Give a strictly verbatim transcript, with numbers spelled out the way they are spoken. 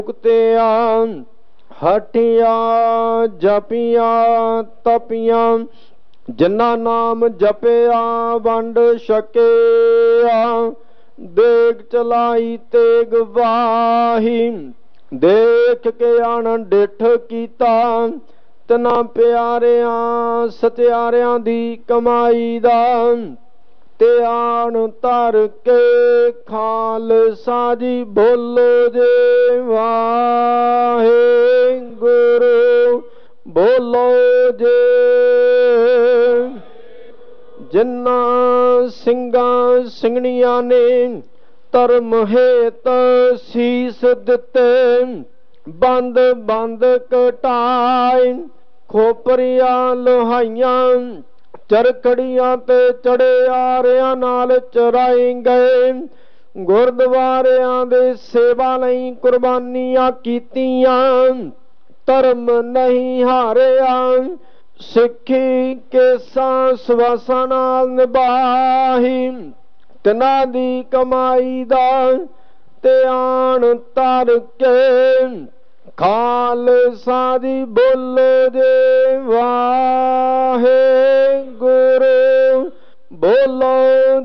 ਮੁਕਤਿਆਂ ਹਠੀਆਂ ਜਪੀਆਂ ਤਪੀਆਂ, ਜਿਨ੍ਹਾਂ ਨਾਮ ਜਪਿਆ ਵੰਡ ਛਕਿਆ। ਦੇਗ ਚਲਾਈ ਤੇਗ ਵਾਹੀ, ਦੇਖ ਕੇ ਅਣਡਿੱਠ ਕੀਤਾ। ਤਿਨਾਂ ਪਿਆਰਿਆਂ ਸਤਿਆਰਿਆਂ ਦੀ ਕਮਾਈ ਦਾ, ਧਿਆਨ ਧਰ ਕੇ ਖਾਲਸਾ ਜੀ ਬੋਲੋ ਜੇ ਵਾਹਿਗੁਰੂ, ਬੋਲੋ ਜੇ। ਜਿਨ੍ਹਾਂ ਸਿੰਘਾਂ ਸਿੰਘਣੀਆਂ ਨੇ ਧਰਮ ਹੇਤ ਸੀਸ ਦਿੱਤੇ, ਬੰਦ ਬੰਦ ਕਟਾਏ, ਖੋਪਰੀਆਂ ਲੋਹਾਈਆਂ ਚਰਖੜੀਆਂ ਤੇ ਚੜਿਆਰਿਆਂ ਨਾਲ ਚਰਾਏ ਗਏ। ਗੁਰਦੁਆਰਿਆਂ ਦੇ ਸੇਵਾ ਲਈ ਕੁਰਬਾਨੀਆਂ ਕੀਤੀਆਂ, ਧਰਮ ਨਹੀਂ ਹਾਰਿਆ। ਸਿੱਖੀ ਕੇਸਾਂ ਸਵਾਸਾਂ ਨਾਲ ਨਿਭਾਈ, ਤਿਨਾਂ ਦੀ ਕਮਾਈ ਦਾ ਧਿਆਨ ਧਰ ਕੇ ਖਾਲਸਾ ਜੀ ਬੋਲੋ ਜੇ ਵਾਹਿਗੁਰੂ, ਬੋਲੋ